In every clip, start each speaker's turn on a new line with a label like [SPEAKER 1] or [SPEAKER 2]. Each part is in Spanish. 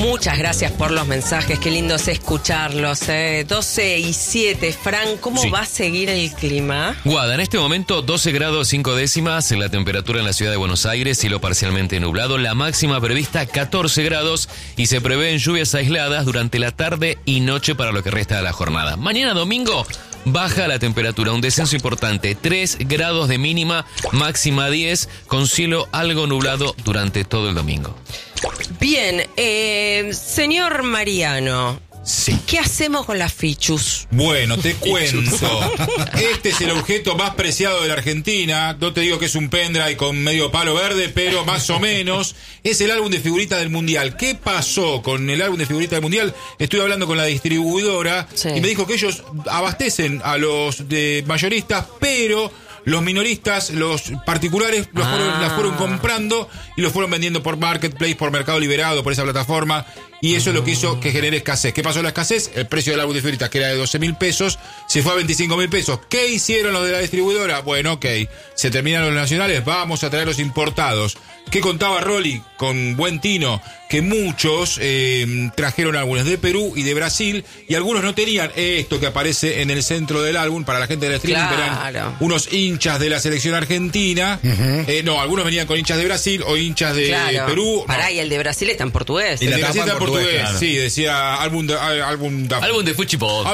[SPEAKER 1] Muchas gracias por los mensajes, qué lindo es escucharlos. 12:07, Fran, ¿cómo va a seguir el clima?
[SPEAKER 2] Guada, en este momento 12 grados 5 décimas en la temperatura en la ciudad de Buenos Aires, cielo parcialmente nublado, la máxima prevista 14 grados y se prevén lluvias aisladas durante la tarde y noche para lo que resta de la jornada. Mañana domingo baja la temperatura, un descenso importante, 3 grados de mínima, máxima 10, con cielo algo nublado durante todo el domingo.
[SPEAKER 1] Bien, señor Mariano.
[SPEAKER 3] Sí.
[SPEAKER 1] ¿Qué hacemos con las fichus?
[SPEAKER 3] Bueno, te cuento. Este es el objeto más preciado de la Argentina. No te digo que es un pendrive con medio palo verde, pero más o menos. Es el álbum de figuritas del Mundial. ¿Qué pasó con el álbum de figuritas del Mundial? Estuve hablando con la distribuidora y me dijo que ellos abastecen a los de mayoristas, pero los minoristas, los particulares, las fueron comprando y los fueron vendiendo por Marketplace, por Mercado Liberado, por esa plataforma. Y eso es lo que hizo que genere escasez. ¿Qué pasó en la escasez? El precio del álbum de figuritas, que era de 12.000 pesos, se fue a 25.000 pesos. ¿Qué hicieron los de la distribuidora? Bueno, ok, se terminaron los nacionales, vamos a traer los importados. ¿Qué contaba Rolly con buen tino? Que muchos trajeron álbumes de Perú y de Brasil, y algunos no tenían esto que aparece en el centro del álbum. Para la gente del streaming, eran unos hinchas de la selección argentina. No, algunos venían con hinchas de Brasil o hinchas de Perú.
[SPEAKER 1] Pará, y el de Brasil está en portugués.
[SPEAKER 3] El de Brasil está en portugués, claro. Sí, decía álbum
[SPEAKER 2] de Fuchipod.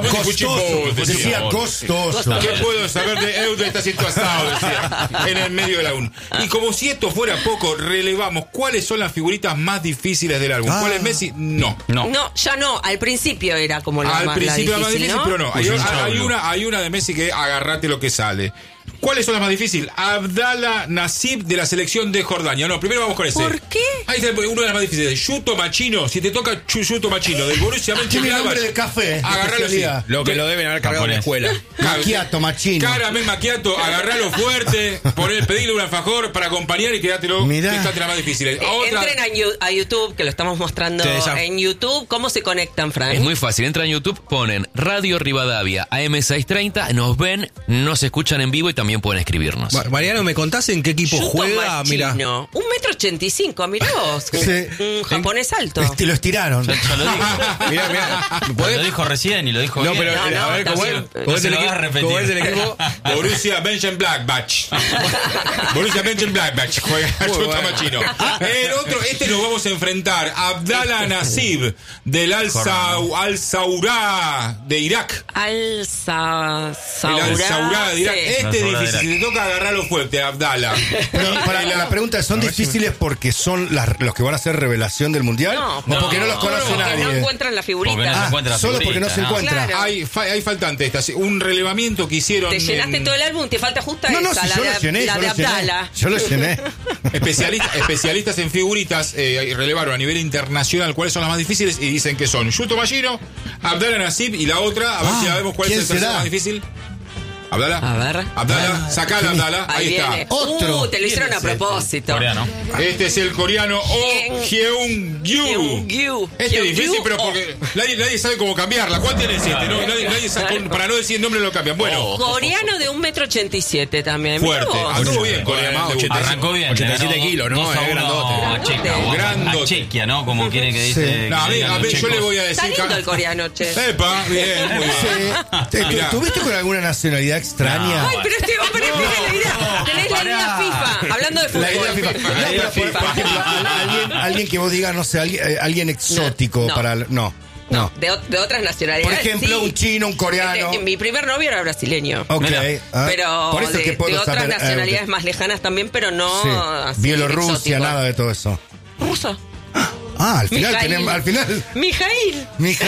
[SPEAKER 3] Decía costoso. ¿Qué puedo saber de Eudo está situado? Decía, en el medio del álbum. Y como si esto fuera poco, relevamos cuáles son las figuritas más difíciles del álbum. ¿Cuál es Messi? No,
[SPEAKER 1] ya no. Al principio era como la más difícil,
[SPEAKER 3] ¿no? Pero no. Hay una de Messi que agarrate lo que sale. ¿Cuáles son las más difíciles? Abdallah Nasib de la selección de Jordania. No, primero vamos con ese.
[SPEAKER 1] ¿Por qué?
[SPEAKER 3] Ahí está uno de las más difíciles. Yuto Machino. Si te toca Yuto Machino del Borussia Mönchengladbach.
[SPEAKER 4] Nombre de café.
[SPEAKER 3] Agarralo así.
[SPEAKER 4] Lo que lo deben haber cargado en la escuela.
[SPEAKER 3] Macchiato Machino. Caramel Macchiato. Agarralo fuerte. Pedirle un alfajor para acompañar y quedátelo.
[SPEAKER 4] Mirá.
[SPEAKER 3] Que está entre las más difíciles.
[SPEAKER 1] Entren a YouTube, que lo estamos mostrando en YouTube. ¿Cómo se conectan, Fran?
[SPEAKER 2] Es muy fácil. Entran a YouTube, ponen Radio Rivadavia AM630, nos ven, nos escuchan en vivo y también pueden escribirnos.
[SPEAKER 4] Mariano, ¿me contás en qué equipo
[SPEAKER 1] Yuto
[SPEAKER 4] juega?
[SPEAKER 1] Mira, 1,85 m, mirá vos. Un japonés alto.
[SPEAKER 4] Lo estiraron.
[SPEAKER 5] Ya lo dijo.
[SPEAKER 4] Mirá.
[SPEAKER 5] Lo dijo recién y lo dijo
[SPEAKER 4] bien.
[SPEAKER 5] Pero
[SPEAKER 4] a ver, ¿cómo es el equipo?
[SPEAKER 3] Borussia Mönchengladbach. Borussia Mönchengladbach juega Yuto Machino. El otro, nos vamos a enfrentar. Abdallah Nasib del Al-Zawraa de Irak.
[SPEAKER 1] Al-Zawraa
[SPEAKER 3] de Irak. Este es difícil. Si te toca agarrarlo fuerte, Abdallah.
[SPEAKER 4] Pero la pregunta es, ¿son difíciles porque son los que van a ser revelación del Mundial?
[SPEAKER 1] No,
[SPEAKER 4] ¿O porque no los conoce nadie?
[SPEAKER 1] No encuentran la figurita.
[SPEAKER 4] Solo porque no se encuentra.
[SPEAKER 1] Claro.
[SPEAKER 3] Hay faltante estas. Un relevamiento que hicieron.
[SPEAKER 1] Te llenaste todo el álbum, te falta justo
[SPEAKER 4] esa.
[SPEAKER 1] la de Abdallah.
[SPEAKER 4] Yo lo llené.
[SPEAKER 3] Especialistas en figuritas relevaron a nivel internacional cuáles son las más difíciles y dicen que son Yuto Machino, Abdallah Nasib y la otra, a ver si sabemos cuál es el tercero más difícil. Abdallah.
[SPEAKER 1] A ver.
[SPEAKER 3] Abdallah, sacala Abdallah. Ahí está.
[SPEAKER 4] Otro.
[SPEAKER 1] Te lo hicieron a propósito.
[SPEAKER 5] Coreano.
[SPEAKER 3] Este es el coreano Oh Hyun-gyu. Este es difícil, pero porque nadie sabe cómo cambiarla. ¿Cuál tiene este? ¿No? Nadie sabe, para no decir el nombre lo cambian. Bueno.
[SPEAKER 1] Coreano de 1,87 m también.
[SPEAKER 3] Fuerte. Anduvo bien Corea.
[SPEAKER 5] Arrancó bien.
[SPEAKER 4] 87 kilos, ¿no? Es
[SPEAKER 5] grandote. A Chequia, ¿no? Como quiere que dice.
[SPEAKER 3] No, a ver, yo le voy a decir.
[SPEAKER 1] Está lindo el coreano, che.
[SPEAKER 3] Epa, bien, muy bien.
[SPEAKER 4] ¿Tuviste con alguna nacionalidad extraña?
[SPEAKER 1] Ay, pero este hombre tiene la idea. Tenés la idea FIFA. Hablando de fútbol.
[SPEAKER 4] La idea FIFA. Por ejemplo, alguien que vos digas, no sé, alguien exótico para... No.
[SPEAKER 1] De otras nacionalidades.
[SPEAKER 4] Por ejemplo, un chino, un coreano.
[SPEAKER 1] Mi primer novio era brasileño.
[SPEAKER 4] Ok.
[SPEAKER 1] Pero
[SPEAKER 4] por eso
[SPEAKER 1] de otras
[SPEAKER 4] saber,
[SPEAKER 1] nacionalidades más lejanas también, pero no así
[SPEAKER 4] Bielorrusia,
[SPEAKER 1] exótico.
[SPEAKER 4] nada de todo eso.
[SPEAKER 1] Ruso.
[SPEAKER 4] Al final tenemos...
[SPEAKER 1] Mijail.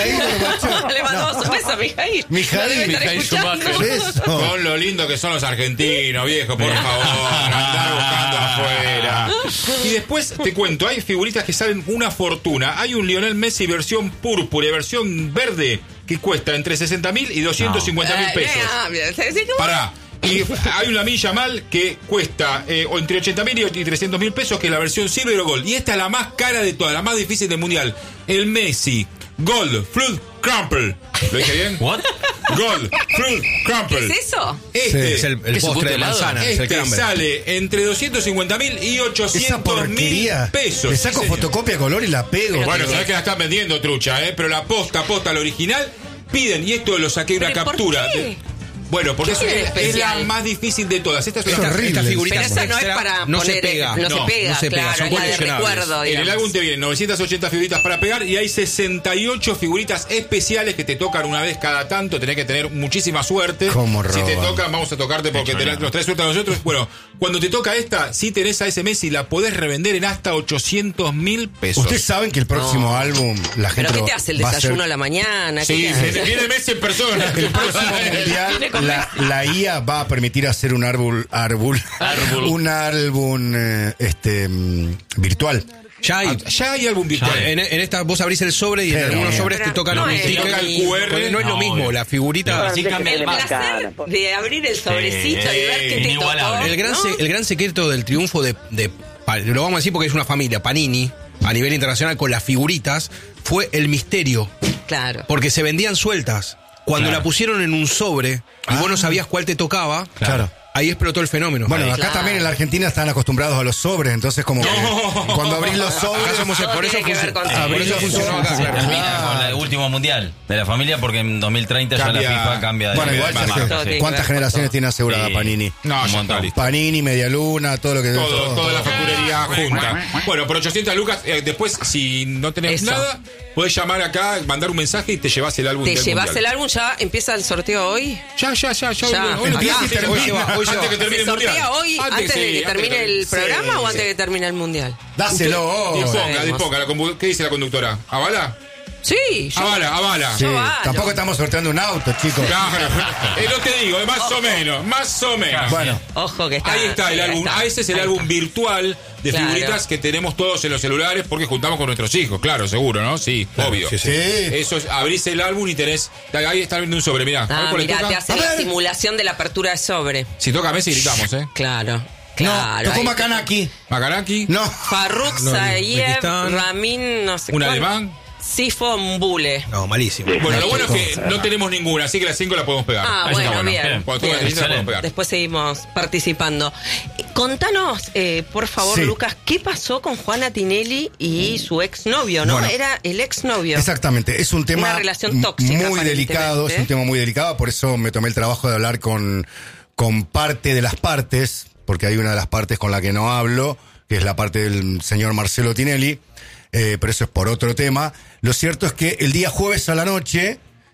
[SPEAKER 1] Le mandamos un beso a Mijail.
[SPEAKER 4] Mijail Schumacher.
[SPEAKER 3] Con lo lindo que son los argentinos, viejo, por favor. Andar buscando afuera. Y después te cuento, hay figuritas que salen una fortuna. Hay un Lionel Messi versión púrpura y versión verde que cuesta entre 60.000 y 250.000 pesos. Pará. Y hay una Lamine Yamal que cuesta entre 80.000 y 300.000 pesos, que es la versión Silver o Gold. Y esta es la más cara de todas, la más difícil del mundial. El Messi Gold Flood Crumple. ¿Lo dije bien?
[SPEAKER 5] ¿What?
[SPEAKER 3] Gold Fruit Crumble.
[SPEAKER 1] ¿Qué es eso?
[SPEAKER 3] Este
[SPEAKER 4] es el postre de manzana. Es el crumble.
[SPEAKER 3] Sale entre 250.000 y 800.000 pesos.
[SPEAKER 4] Le saco fotocopia color y la pego.
[SPEAKER 3] Bueno, sabés que la están vendiendo, trucha, pero la posta, la original, piden, y esto lo saqué de una captura.
[SPEAKER 1] ¿Por qué?
[SPEAKER 3] Bueno, porque es la más difícil de todas. Esta es horrible.
[SPEAKER 5] Esta figurita
[SPEAKER 1] pero esa no es para
[SPEAKER 5] no
[SPEAKER 1] poner,
[SPEAKER 5] se pega.
[SPEAKER 1] no se pega,
[SPEAKER 5] son
[SPEAKER 1] claro, es la de
[SPEAKER 5] coleccionables.
[SPEAKER 1] recuerdo,
[SPEAKER 3] En el álbum te vienen 980 figuritas para pegar y hay 68 figuritas especiales que te tocan una vez cada tanto. Tenés que tener muchísima suerte.
[SPEAKER 4] ¿Cómo
[SPEAKER 3] si te
[SPEAKER 4] roban?
[SPEAKER 3] tocan, vamos a tocarte porque nos traes suerte a nosotros. Bueno, cuando te toca esta, si tenés a ese mes y la podés revender en hasta 800.000 pesos.
[SPEAKER 4] Ustedes saben que el próximo álbum, la gente.
[SPEAKER 1] ¿Pero qué te hace? ¿El
[SPEAKER 4] va a
[SPEAKER 1] desayuno
[SPEAKER 4] ser-
[SPEAKER 1] a la mañana?
[SPEAKER 3] Sí,
[SPEAKER 1] ¿Qué te hace?
[SPEAKER 3] viene Messi en persona.
[SPEAKER 4] El próximo mundial, la IA va a permitir hacer un un álbum virtual.
[SPEAKER 5] Ya hay
[SPEAKER 3] álbum virtual.
[SPEAKER 5] En esta vos abrís el sobre y en
[SPEAKER 4] Pero,
[SPEAKER 5] algunos sobres te
[SPEAKER 1] pero
[SPEAKER 5] tocan
[SPEAKER 1] no
[SPEAKER 5] un
[SPEAKER 1] es
[SPEAKER 5] sticker.
[SPEAKER 3] lo mismo.
[SPEAKER 5] No es lo mismo, la figurita.
[SPEAKER 6] Así cambia
[SPEAKER 1] El placer de abrir el sobrecito y ver qué te
[SPEAKER 5] El
[SPEAKER 6] inigualable.
[SPEAKER 1] tocó.
[SPEAKER 5] el gran secreto del triunfo de lo vamos a decir porque es una familia, Panini, a nivel internacional con las figuritas, fue el misterio.
[SPEAKER 1] Claro.
[SPEAKER 5] Porque se vendían sueltas. Cuando
[SPEAKER 6] Claro.
[SPEAKER 5] la pusieron en un sobre y vos no sabías cuál te tocaba,
[SPEAKER 4] Claro.
[SPEAKER 5] ahí explotó el fenómeno.
[SPEAKER 4] Bueno, acá
[SPEAKER 1] Claro.
[SPEAKER 4] también en la Argentina están acostumbrados a los sobres, entonces como que cuando abrís los sobres,
[SPEAKER 5] Acá somos
[SPEAKER 1] Todo
[SPEAKER 5] por eso
[SPEAKER 1] tiene que ver con
[SPEAKER 5] funcionó,
[SPEAKER 1] todo.
[SPEAKER 5] por eso funcionó acá, claro.
[SPEAKER 6] Termina con el último mundial de la familia porque en 2030 ya
[SPEAKER 3] Cambia.
[SPEAKER 6] la FIFA cambia de
[SPEAKER 4] bueno, igual
[SPEAKER 6] de
[SPEAKER 4] ya
[SPEAKER 6] marca,
[SPEAKER 4] sé,
[SPEAKER 1] Todo tiene que
[SPEAKER 4] ¿cuántas
[SPEAKER 1] ver con
[SPEAKER 4] generaciones
[SPEAKER 1] todo.
[SPEAKER 4] tiene asegurada
[SPEAKER 6] Sí.
[SPEAKER 4] Panini?
[SPEAKER 3] No,
[SPEAKER 6] Un
[SPEAKER 3] ya está
[SPEAKER 6] montón.
[SPEAKER 3] listo.
[SPEAKER 4] Panini, Media Luna, todo lo que...
[SPEAKER 3] Toda la facturería junta. Bueno, por 800 lucas, después, si no tenés
[SPEAKER 1] Eso.
[SPEAKER 3] nada, podés llamar acá, mandar un mensaje y te llevas el álbum
[SPEAKER 1] ¿Te
[SPEAKER 3] del
[SPEAKER 1] llevas
[SPEAKER 3] mundial.
[SPEAKER 1] el álbum? ¿Ya empieza el sorteo hoy?
[SPEAKER 3] Ya.
[SPEAKER 1] Ya.
[SPEAKER 3] Hoy
[SPEAKER 1] Empieza
[SPEAKER 3] no
[SPEAKER 1] y
[SPEAKER 3] tiene-
[SPEAKER 1] termina.
[SPEAKER 3] hoy se va, antes que termine
[SPEAKER 1] ¿Se
[SPEAKER 3] el mundial.
[SPEAKER 1] sortea hoy antes de que termine el programa o antes de que termine el mundial?
[SPEAKER 4] Dáselo.
[SPEAKER 3] Disponga. ¿Qué dice la conductora? ¿Avala?
[SPEAKER 1] Sí, yo.
[SPEAKER 3] Avala.
[SPEAKER 4] Sí,
[SPEAKER 1] Yo valo.
[SPEAKER 4] tampoco estamos sorteando un auto, chicos.
[SPEAKER 3] Claro. No te digo, más o menos.
[SPEAKER 4] Bueno,
[SPEAKER 1] Ojo que está.
[SPEAKER 3] Ahí está el álbum. Ese es el álbum virtual de
[SPEAKER 1] Claro.
[SPEAKER 3] figuritas que tenemos todos en los celulares porque juntamos con nuestros hijos, claro, seguro, ¿no? Sí, obvio.
[SPEAKER 5] sí, sí.
[SPEAKER 4] sí.
[SPEAKER 3] Eso es, abrís el álbum y tenés. Ahí está viendo un sobre, mirá. A ver
[SPEAKER 1] Ah,
[SPEAKER 3] cuál le
[SPEAKER 1] mirá,
[SPEAKER 3] toca.
[SPEAKER 1] te hace
[SPEAKER 4] A
[SPEAKER 1] la
[SPEAKER 4] ver.
[SPEAKER 1] simulación de la apertura de sobre.
[SPEAKER 3] Si toca Messi, gritamos, ¿eh?
[SPEAKER 1] Claro.
[SPEAKER 4] No,
[SPEAKER 1] Claro.
[SPEAKER 4] tocó
[SPEAKER 1] ahí-
[SPEAKER 4] Macanaki.
[SPEAKER 3] Macaraki,
[SPEAKER 4] No.
[SPEAKER 1] Farruk
[SPEAKER 5] No,
[SPEAKER 1] Sayev,
[SPEAKER 5] Uzbekistán.
[SPEAKER 1] Ramin, no sé
[SPEAKER 3] un
[SPEAKER 1] cuál.
[SPEAKER 3] alemán.
[SPEAKER 1] Sifo Mbule.
[SPEAKER 5] No, malísimo.
[SPEAKER 3] Bueno, lo bueno es que no tenemos ninguna, así que las 5 las podemos pegar.
[SPEAKER 1] Ah,
[SPEAKER 3] Eso está
[SPEAKER 1] bueno, bien.
[SPEAKER 3] Cuando toque
[SPEAKER 1] Bien.
[SPEAKER 3] la lista, las podemos pegar.
[SPEAKER 1] Después seguimos participando. Contanos, por favor,
[SPEAKER 4] Sí.
[SPEAKER 1] Lucas, ¿qué pasó con Juana Tinelli y su exnovio, no?
[SPEAKER 4] Bueno,
[SPEAKER 1] Era el exnovio.
[SPEAKER 4] Exactamente, es un tema
[SPEAKER 1] Una relación tóxica,
[SPEAKER 4] muy delicado,
[SPEAKER 1] aparentemente.
[SPEAKER 4] es un tema muy delicado, por eso me tomé el trabajo de hablar con parte de las partes, porque hay una de las partes con la que no hablo, que es la parte del señor Marcelo Tinelli, pero eso es por otro tema. Lo cierto es que el día jueves a la noche,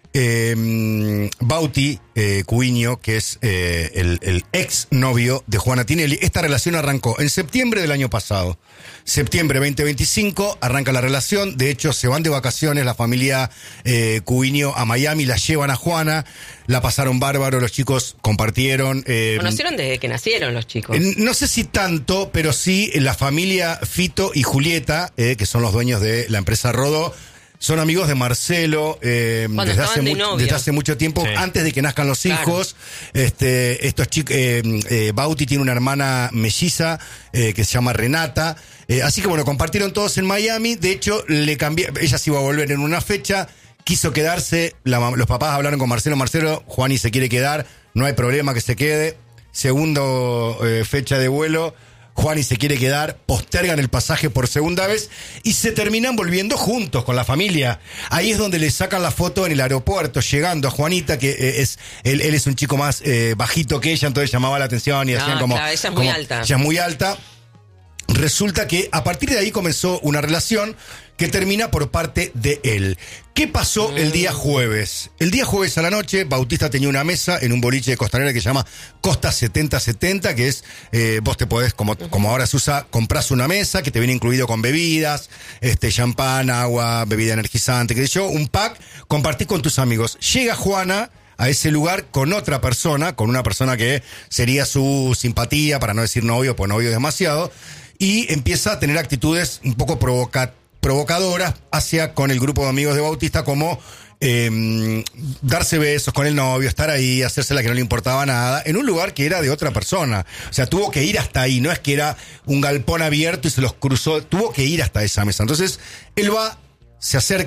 [SPEAKER 4] Bauti Cuiño, que es el ex novio de Juana Tinelli, esta relación arrancó en septiembre del año pasado. Septiembre 2025 arranca la relación, de hecho se van de vacaciones la familia Cuiño a Miami, la llevan a Juana, la pasaron bárbaro, los chicos compartieron.
[SPEAKER 1] Conocieron desde que nacieron los chicos.
[SPEAKER 4] No sé si tanto, pero sí la familia Fito y Julieta, que son los dueños de la empresa Rodó, son amigos de Marcelo desde hace mucho tiempo,
[SPEAKER 6] Sí.
[SPEAKER 4] antes de que nazcan los
[SPEAKER 1] Claro.
[SPEAKER 4] hijos. Estos chicos, Bauti tiene una hermana melliza que se llama Renata. Así que bueno, compartieron todos en Miami. De hecho, ella se iba a volver en una fecha. Quiso quedarse, los papás hablaron con Marcelo, Juani se quiere quedar, no hay problema que se quede. Segundo fecha de vuelo, Juani se quiere quedar, postergan el pasaje por segunda vez y se terminan volviendo juntos con la familia. Ahí es donde le sacan la foto en el aeropuerto, llegando a Juanita, que él es un chico más bajito que ella, entonces llamaba la atención y hacían como...
[SPEAKER 1] Claro, ella es muy alta.
[SPEAKER 4] Ella es muy alta. Resulta que a partir de ahí comenzó una relación que termina por parte de él. ¿Qué pasó el día jueves? El día jueves a la noche, Bautista tenía una mesa en un boliche de Costanera que se llama Costa 7070, que es, vos te podés, como ahora se usa, comprás una mesa que te viene incluido con bebidas, champán, agua, bebida energizante, qué sé yo, un pack, compartís con tus amigos. Llega Juana a ese lugar con otra persona, con una persona que sería su simpatía, para no decir novio, pues novio es demasiado, y empieza a tener actitudes un poco provocadoras hacia con el grupo de amigos de Bautista, como darse besos con el novio, estar ahí, hacerse la que no le importaba nada, en un lugar que era de otra persona. O sea, tuvo que ir hasta ahí, no es que era un galpón abierto y se los cruzó, tuvo que ir hasta esa mesa. Entonces, él va, se acerca,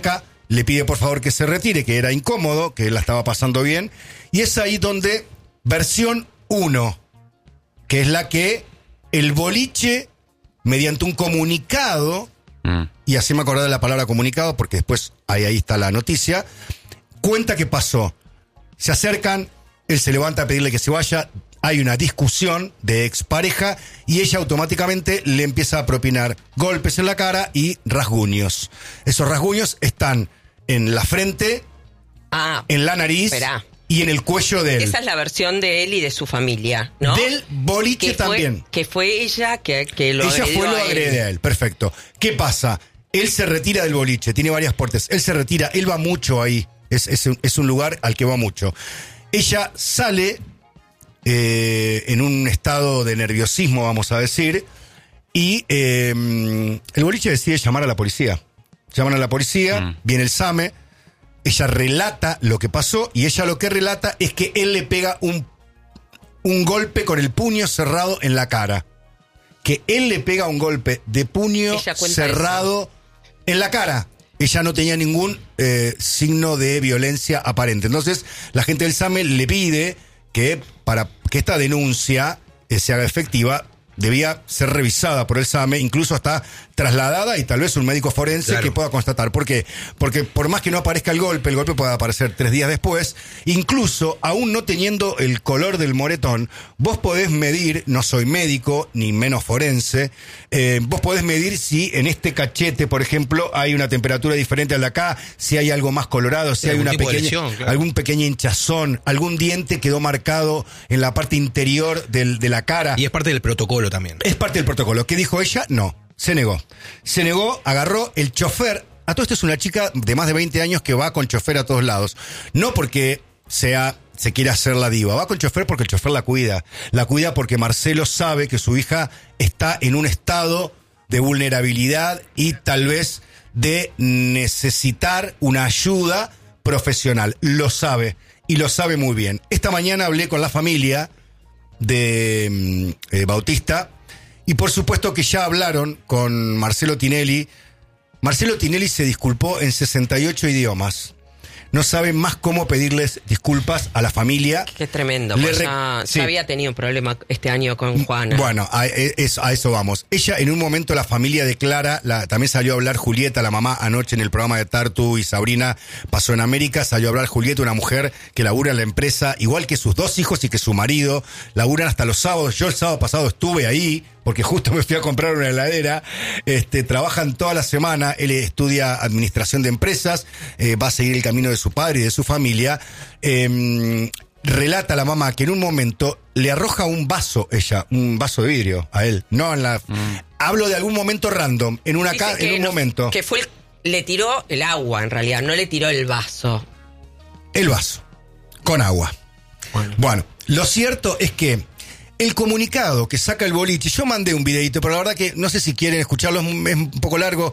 [SPEAKER 4] le pide por favor que se retire, que era incómodo, que él la estaba pasando bien. Y es ahí donde versión 1, que es la que el boliche, mediante un comunicado, y así me acordé de la palabra comunicado, porque después ahí está la noticia, cuenta que pasó. Se acercan, él se levanta a pedirle que se vaya, hay una discusión de expareja y ella automáticamente le empieza a propinar golpes en la cara y rasguños. Esos rasguños están en la frente, en la nariz y en el cuello de él.
[SPEAKER 1] Esa es la versión de él y de su familia, ¿no?
[SPEAKER 4] Del boliche también.
[SPEAKER 1] Que fue ella que lo agredió.
[SPEAKER 4] Ella fue lo agrede a él, perfecto. ¿Qué pasa? Él se retira del boliche, tiene varias puertas. Él se retira, él va mucho ahí. Es un lugar al que va mucho. Ella sale en un estado de nerviosismo, vamos a decir, y el boliche decide llamar a la policía. Llaman a la policía, viene el SAME, ella relata lo que pasó y ella lo que relata es que él le pega un golpe con el puño cerrado en la cara. Que él le pega un golpe de puño cerrado en la cara. Ella no tenía ningún signo de violencia aparente. Entonces, la gente del SAME le pide que para que esta denuncia se haga efectiva, debía ser revisada por el SAME, incluso hasta trasladada y tal vez un médico forense que pueda constatar. ¿Por qué? Porque por más que no aparezca el golpe puede aparecer 3 días después. Incluso, aún no teniendo el color del moretón, vos podés medir, no soy médico, ni menos forense, vos podés medir si en este cachete, por ejemplo, hay una temperatura diferente a la de acá, si hay algo más colorado, si hay una pequeña lesión, algún pequeño hinchazón, algún diente quedó marcado en la parte interior de la cara.
[SPEAKER 5] Y es parte del protocolo también.
[SPEAKER 4] Es parte del protocolo. ¿Qué dijo ella? No. Se negó. Se negó, agarró el chofer. A todo esto es una chica de más de 20 años que va con chofer a todos lados. No porque se quiere hacer la diva. Va con chofer porque el chofer la cuida. La cuida porque Marcelo sabe que su hija está en un estado de vulnerabilidad y tal vez de necesitar una ayuda profesional. Lo sabe. Y lo sabe muy bien. Esta mañana hablé con la familia de Bautista. Y por supuesto que ya hablaron con Marcelo Tinelli. Marcelo Tinelli se disculpó en 68 idiomas. No saben más cómo pedirles disculpas a la familia.
[SPEAKER 1] Qué tremendo. Ya había tenido un problema este año con Juana.
[SPEAKER 4] Bueno, a eso vamos. Ella, en un momento, la familia declara, también salió a hablar Julieta, la mamá, anoche en el programa de Tartu y Sabrina Pasó en América, salió a hablar Julieta, una mujer que labura en la empresa, igual que sus 2 hijos y que su marido, laburan hasta los sábados. Yo el sábado pasado estuve ahí, porque justo me fui a comprar una heladera. Trabajan toda la semana. Él estudia administración de empresas, va a seguir el camino de su padre y de su familia. Relata la mamá que en un momento le arroja un vaso de vidrio a él. No en la. Hablo de algún momento random, en una casa, en un momento.
[SPEAKER 1] Que le tiró el agua, en realidad, no le tiró el vaso.
[SPEAKER 4] El vaso, con agua. Bueno, lo cierto es que el comunicado que saca el boliche, yo mandé un videito, pero la verdad que no sé si quieren escucharlo, es un poco largo.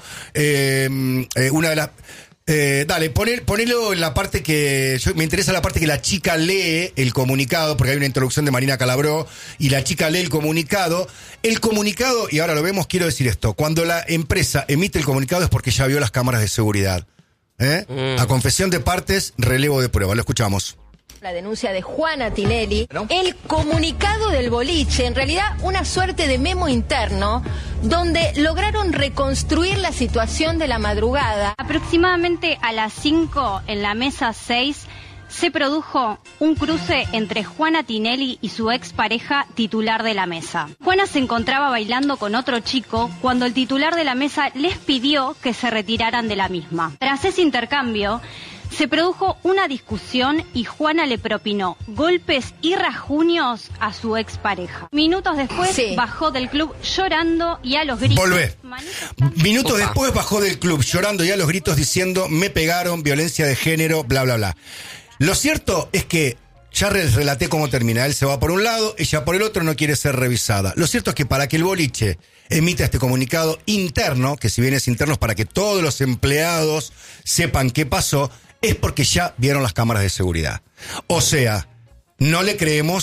[SPEAKER 4] Una de las. Dale, ponelo en la parte que. Me interesa la parte que la chica lee el comunicado, porque hay una introducción de Marina Calabró, y la chica lee el comunicado. El comunicado, y ahora lo vemos, quiero decir esto: cuando la empresa emite el comunicado es porque ya vio las cámaras de seguridad. A confesión de partes, relevo de prueba. Lo escuchamos.
[SPEAKER 7] La denuncia de Juana Tinelli, el comunicado del boliche, en realidad una suerte de memo interno, donde lograron reconstruir la situación de la madrugada.
[SPEAKER 8] Aproximadamente a las 5, en la mesa 6, se produjo un cruce entre Juana Tinelli y su expareja titular de la mesa. Juana se encontraba bailando con otro chico cuando el titular de la mesa les pidió que se retiraran de la misma. Tras ese intercambio, se produjo una discusión y Juana le propinó golpes y rasguños a su expareja. Minutos después bajó del club llorando y a los gritos.
[SPEAKER 4] Volvé. Minutos después bajó del club llorando y a los gritos diciendo: me pegaron, violencia de género, bla, bla, bla. Lo cierto es que ya les relaté cómo termina. Él se va por un lado, ella por el otro, no quiere ser revisada. Lo cierto es que para que el boliche emita este comunicado interno, que si bien es interno es para que todos los empleados sepan qué pasó, es porque ya vieron las cámaras de seguridad. O sea, no le creemos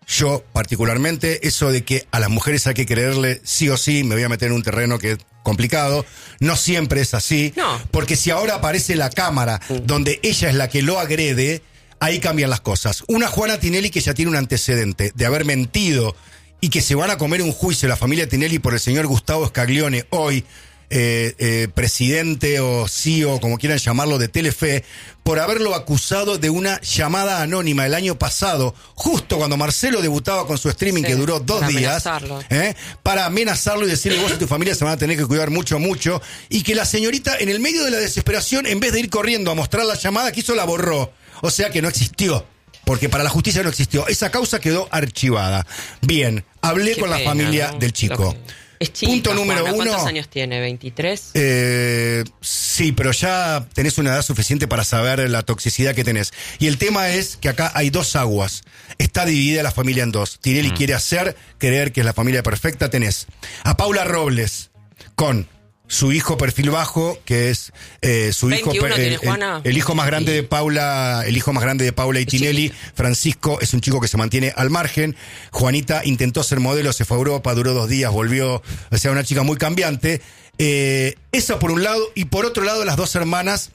[SPEAKER 4] yo particularmente, eso de que a las mujeres hay que creerle sí o sí, me voy a meter en un terreno que es complicado, no siempre es así, porque si ahora aparece la cámara donde ella es la que lo agrede, ahí cambian las cosas. Una Juana Tinelli que ya tiene un antecedente de haber mentido y que se van a comer un juicio la familia Tinelli por el señor Gustavo Scaglione, hoy presidente o CEO, como quieran llamarlo, de Telefe, por haberlo acusado de una llamada anónima el año pasado, justo cuando Marcelo debutaba con su streaming que duró 2 días, para amenazarlo y decirle: vos y tu familia se van a tener que cuidar mucho, mucho, y que la señorita, en el medio de la desesperación, en vez de ir corriendo a mostrar la llamada que hizo, la borró. O sea que no existió. Porque para la justicia no existió. Esa causa quedó archivada. Bien, hablé con la familia del chico.
[SPEAKER 1] Es chica,
[SPEAKER 4] punto número
[SPEAKER 1] Juana,
[SPEAKER 4] 1.
[SPEAKER 1] ¿Cuántos años tiene? ¿23?
[SPEAKER 4] Sí, pero ya tenés una edad suficiente para saber la toxicidad que tenés. Y el tema es que acá hay 2 aguas. Está dividida la familia en 2. Tinelli quiere creer que es la familia perfecta. Tenés a Paula Robles con su hijo perfil bajo, que es su hijo, el hijo más grande de Paula, el hijo más grande de Paula y Tinelli. Francisco es un chico que se mantiene al margen. Juanita intentó ser modelo, se fue a Europa, duró 2 días, volvió, o sea, una chica muy cambiante. Esa por un lado, y por otro lado las dos hermanas,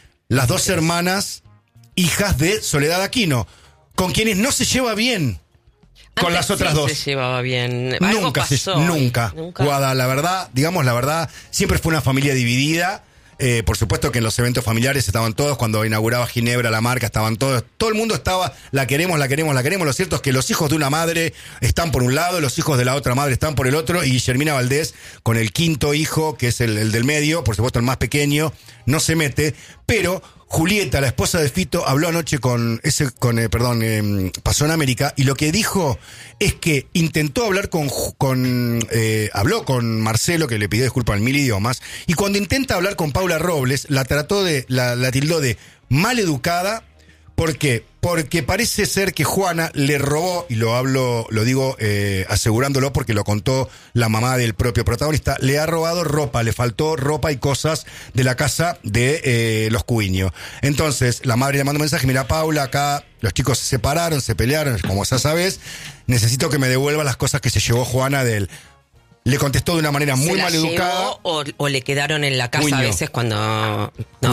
[SPEAKER 4] hijas de Soledad Aquino, con quienes no se lleva bien. Con las otras 2.
[SPEAKER 1] Se llevaba bien.
[SPEAKER 4] Nunca. Guada, la verdad, digamos la verdad, siempre fue una familia dividida. Por supuesto que en los eventos familiares estaban todos, cuando inauguraba Ginebra la marca estaban todos, todo el mundo estaba, la queremos. Lo cierto es que los hijos de una madre están por un lado, los hijos de la otra madre están por el otro, y Guillermina Valdés, con el 5.º hijo, que es el del medio, por supuesto el más pequeño, no se mete, pero Julieta, la esposa de Fito, habló anoche pasó en América, y lo que dijo es que intentó hablar habló con Marcelo, que le pidió disculpas en 1000 idiomas, y cuando intenta hablar con Paula Robles, la tildó de maleducada. ¿Por qué? Porque parece ser que Juana le robó, y lo digo asegurándolo porque lo contó la mamá del propio protagonista, le ha robado ropa, le faltó ropa y cosas de la casa de los Cuiño. Entonces, la madre le mandó un mensaje: mira, Paula, acá los chicos se separaron, se pelearon, como ya sabes, necesito que me devuelva las cosas que se llevó Juana de él. Le contestó de una manera muy maleducada.
[SPEAKER 1] O le quedaron en la casa
[SPEAKER 4] Cuiño.
[SPEAKER 1] A veces cuando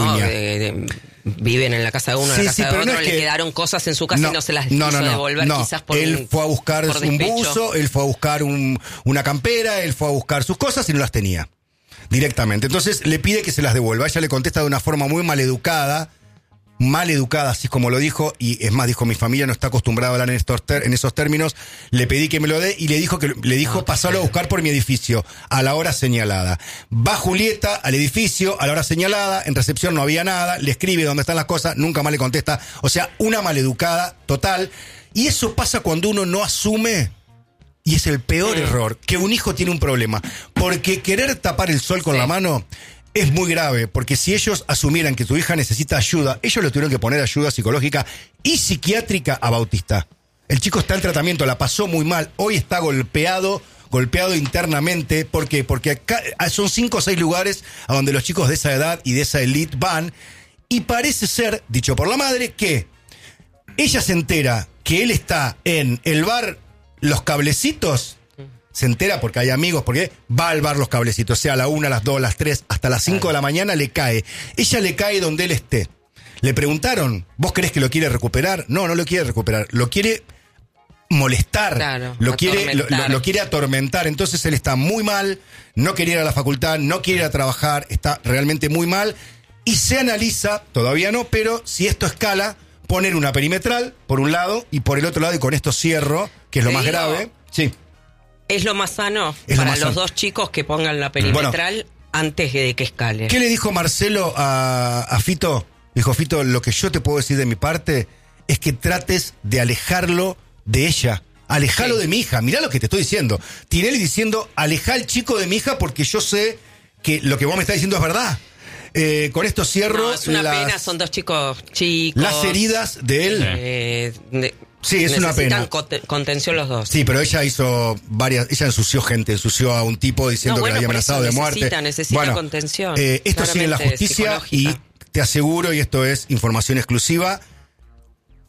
[SPEAKER 1] viven en la casa de uno, en la casa de otro, le quedaron cosas en su casa y no se las quiso devolver, quizás por
[SPEAKER 4] él fue a buscar un buzo, él fue a buscar una campera, él fue a buscar sus cosas y no las tenía directamente. Entonces le pide que se las devuelva. Ella le contesta de una forma muy maleducada, así como lo dijo, y es más, dijo: mi familia no está acostumbrada a hablar en esos términos, le pedí que me lo dé, y le dijo pasarlo a buscar por mi edificio a la hora señalada. Va Julieta al edificio a la hora señalada, en recepción no había nada, le escribe dónde están las cosas, nunca más le contesta, o sea, una maleducada total. Y eso pasa cuando uno no asume, y es el peor error, que un hijo tiene un problema, porque querer tapar el sol con la mano es muy grave, porque si ellos asumieran que tu hija necesita ayuda, ellos le tuvieron que poner ayuda psicológica y psiquiátrica a Bautista. El chico está en tratamiento, la pasó muy mal, hoy está golpeado internamente. ¿Por qué? Porque acá son 5 o 6 lugares a donde los chicos de esa edad y de esa elite van, y parece ser, dicho por la madre, que ella se entera que él está en el bar Los Cablecitos. Se entera porque hay amigos, porque va al bar Los Cablecitos, sea a la 1, a las 2, a las 3, hasta las 5 de la mañana le cae. Ella le cae donde él esté. Le preguntaron: ¿vos crees que lo quiere recuperar? No, no lo quiere recuperar, lo quiere molestar, lo quiere atormentar. Entonces él está muy mal, no quiere ir a la facultad, no quiere ir a trabajar, está realmente muy mal, y se analiza, todavía no, pero si esto escala, poner una perimetral por un lado, y por el otro lado, y con esto cierro, que es lo más grave. Sí.
[SPEAKER 1] Es lo más sano para los 2 chicos que pongan la perimetral antes de que escale.
[SPEAKER 4] ¿Qué le dijo Marcelo a Fito? Dijo: Fito, lo que yo te puedo decir de mi parte es que trates de alejarlo de ella. Alejalo de mi hija. Mirá lo que te estoy diciendo. Tinelli diciendo: alejá al chico de mi hija porque yo sé que lo que vos me estás diciendo es verdad. Con esto cierro.
[SPEAKER 1] No, es una pena, son 2 chicos chicos.
[SPEAKER 4] Las heridas de él. Sí, es una pena.
[SPEAKER 1] Contención los 2.
[SPEAKER 4] Sí, pero ella hizo ella ensució a un tipo diciendo que lo había amenazado de muerte.
[SPEAKER 1] Necesita contención.
[SPEAKER 4] Esto sigue en la justicia y te aseguro, y esto es información exclusiva,